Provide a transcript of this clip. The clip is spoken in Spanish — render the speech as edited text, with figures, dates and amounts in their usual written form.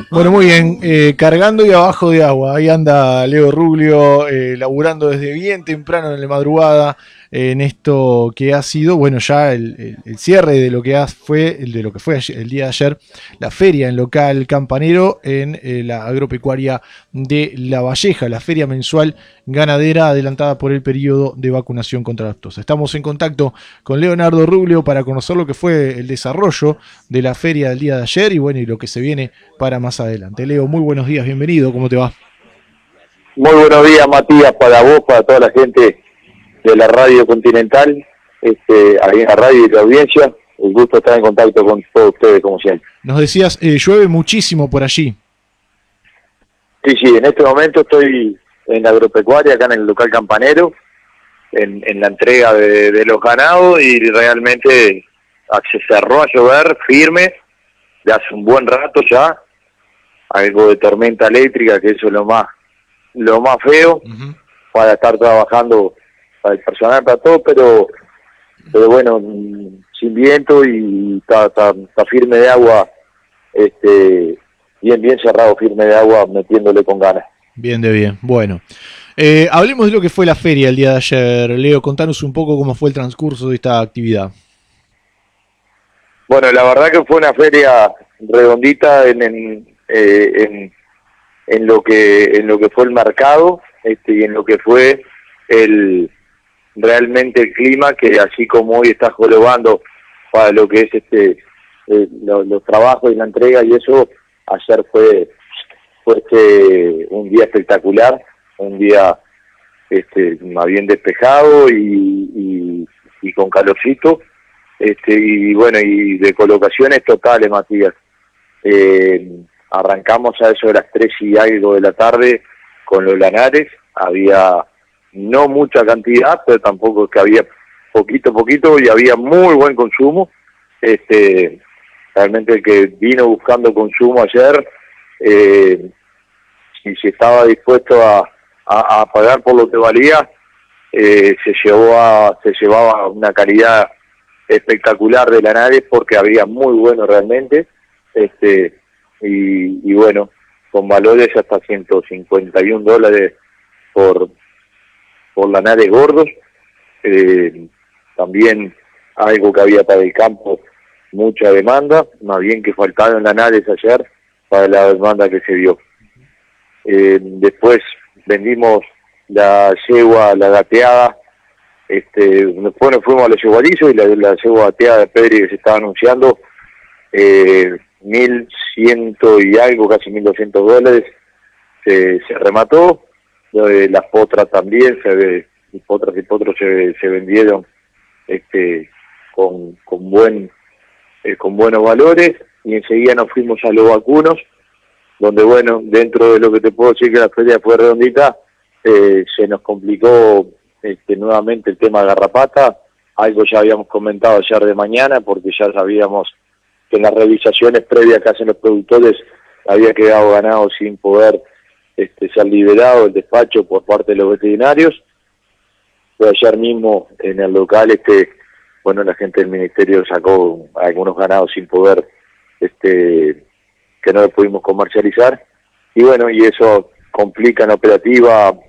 Bueno, muy bien, cargando y abajo de agua, ahí anda Leo Ruglio, laburando desde bien temprano en la madrugada en esto que ha sido, bueno, ya el cierre de lo que fue el día de ayer, la feria en local campanero en la agropecuaria de La Valleja, la feria mensual ganadera adelantada por el periodo de vacunación contra la tos. Estamos en contacto con Leonardo Ruglio para conocer lo que fue el desarrollo de la feria del día de ayer y bueno, y lo que se viene para más adelante. Leo, muy buenos días, bienvenido, ¿cómo te va? Muy buenos días, Matías, para vos, para toda la gente de la radio Continental, ahí en la radio y la audiencia. Un gusto estar en contacto con todos ustedes, como siempre. Nos decías, llueve muchísimo por allí. Sí, en este momento estoy en la agropecuaria, acá en el local campanero, en la entrega de los ganados, y realmente se cerró a llover firme, de hace un buen rato ya, algo de tormenta eléctrica, que eso es lo más feo, para estar trabajando para el personal, para todo, pero bueno, sin viento, y está firme de agua, bien cerrado, firme de agua, metiéndole con ganas. Bien de bien, bueno. Hablemos de lo que fue la feria el día de ayer. Leo, contanos un poco cómo fue el transcurso de esta actividad. Bueno, la verdad que fue una feria redondita en lo que fue el mercado, y en lo que fue realmente el clima, que así como hoy está jorobando para lo que es los trabajos y la entrega y eso, ayer fue un día espectacular, un día más bien despejado y con calorcito, y bueno, y de colocaciones totales, Matías. Arrancamos a eso de las 3 y algo de la tarde con los lanares. Había no mucha cantidad, pero tampoco, que había poquito, y había muy buen consumo. Realmente el que vino buscando consumo ayer, y si estaba dispuesto a pagar por lo que valía, se llevaba una calidad espectacular de lanares, porque había muy bueno realmente, y bueno, con valores hasta $151 por lanares gordos. También algo que había para el campo, mucha demanda, más bien que faltaron lanares ayer para la demanda que se dio. Después vendimos la yegua, la gateada. Después nos fuimos a los yegualizos, y la yegua gateada de Pedri, que se estaba anunciando, 1.100 y algo, casi $1.200, se remató. Las potras también, potras y potros se vendieron con buenos valores, y enseguida nos fuimos a los vacunos, donde bueno, dentro de lo que te puedo decir que la feria fue redondita, se nos complicó nuevamente el tema de garrapata, algo ya habíamos comentado ayer de mañana, porque ya sabíamos que en las revisaciones previas que hacen los productores había quedado ganado sin poder ser liberado el despacho por parte de los veterinarios. Pero ayer mismo en el local, bueno, la gente del ministerio sacó algunos ganados sin poder, que no lo pudimos comercializar, y bueno, y eso complica en operativa